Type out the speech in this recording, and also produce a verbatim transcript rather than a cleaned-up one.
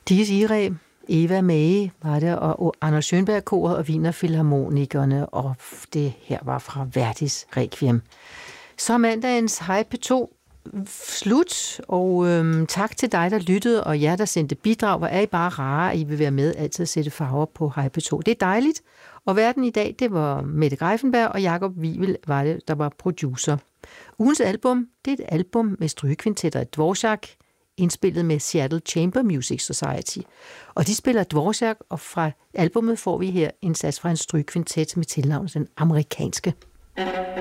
Dies Irae, Eva Mae var det, og Anders Schönberg-koret og Wiener Filharmonikerne, og det her var fra Verdis Requiem. Så mandagens Hej P to slut, og øhm, tak til dig, der lyttede, og jer, der sendte bidrag. Hvor er I bare rare, at I vil være med altid at sætte farver på Hej P to. Det er dejligt. Og verden i dag, det var Mette Greiffenberg, og Jakob Wivel var det, der var producer. Ugens album, det er et album med strygekvintetter af Dvorak, indspillet med Seattle Chamber Music Society. Og de spiller Dvorak, og fra albumet får vi her en sats fra en strygekvintet med tilnavnet Den Amerikanske.